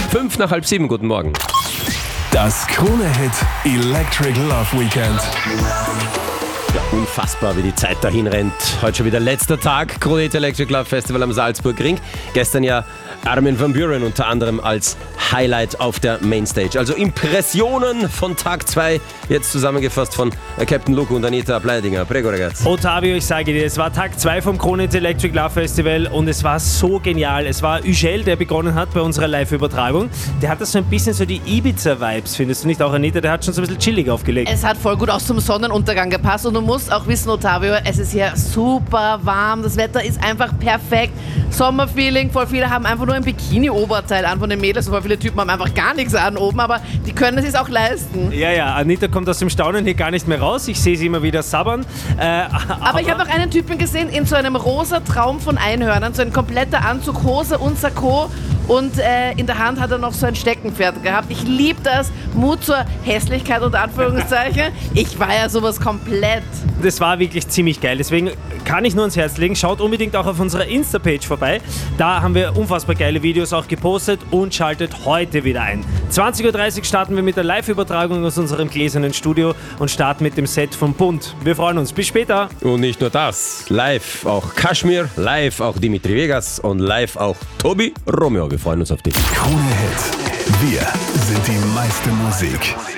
6:05, guten Morgen. Das Krone-Hit Electric Love Weekend. Ja, unfassbar, wie die Zeit dahin rennt. Heute schon wieder letzter Tag, Krone-Hit Electric Love Festival am Salzburgring. Gestern ja Armin van Buuren unter anderem als Highlight auf der Mainstage. Also Impressionen von Tag 2, jetzt zusammengefasst von Captain Luke und Anita Bleidinger. Prego, ragazzi. Ottavio, ich sage dir, es war Tag 2 vom Krone-Hit Electric Love Festival und es war so genial. Es war Yücel, der begonnen hat bei unserer Live-Übertragung. Der hat das so ein bisschen so die Ibiza-Vibes, findest du nicht auch, Anita? Der hat schon so ein bisschen chillig aufgelegt. Es hat voll gut auch zum Sonnenuntergang gepasst und du musst auch wissen, Ottavio, es ist hier super warm, das Wetter ist einfach perfekt. Sommerfeeling, voll viele haben einfach nur ein Bikini-Oberteil an von den Mädels und voll viele Typen haben einfach gar nichts an oben, aber die können es sich auch leisten. Ja, Anita kommt aus dem Staunen hier gar nicht mehr raus. Ich sehe sie immer wieder sabbern. Aber ich habe auch einen Typen gesehen in so einem rosa Traum von Einhörnern, so ein kompletter Anzug, Hose und Sakko. Und in der Hand hat er noch so ein Steckenpferd gehabt. Ich liebe das. Mut zur Hässlichkeit unter Anführungszeichen. Ich war ja sowas komplett. Das war wirklich ziemlich geil. Deswegen kann ich nur ans Herz legen. Schaut unbedingt auch auf unserer Insta-Page vorbei. Da haben wir unfassbar geile Videos auch gepostet und schaltet heute wieder ein. 20:30 Uhr starten wir mit der Live-Übertragung aus unserem gläsernen Studio und starten mit dem Set von Bund. Wir freuen uns. Bis später. Und nicht nur das, live auch Kashmir, live auch Dimitri Vegas und live auch Tobi Romeo. Wir freuen uns auf dich. Krone-Hit. Wir sind die meiste Musik.